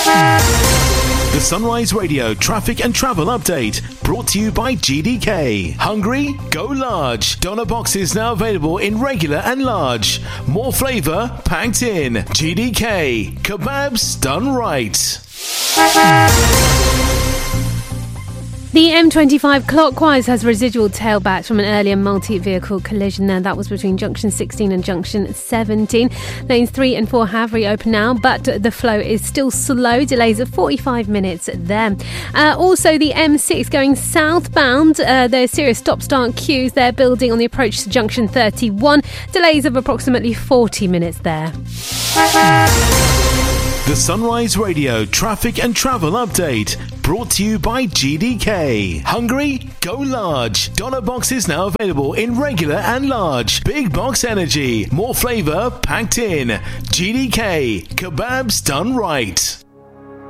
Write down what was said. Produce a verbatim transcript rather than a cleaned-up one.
The Sunrise Radio traffic and travel update brought to you by G D K. Hungry? Go large. Doner boxes now available in regular and large. More flavour packed in. G D K. Kebabs done right. The M twenty-five clockwise has residual tailbacks from an earlier multi-vehicle collision there. That was between junction sixteen and junction seventeen. Lanes three and four have reopened now, but the flow is still slow. Delays of forty-five minutes there. Uh, also, the M six going southbound. Uh, there's serious stop-start queues there building on the approach to junction thirty-one. Delays of approximately forty minutes there. The Sunrise Radio traffic and travel update brought to you by G D K. Hungry? Go large. Doner boxes now available in regular and large. Big box energy. More flavour packed in. G D K. Kebabs done right.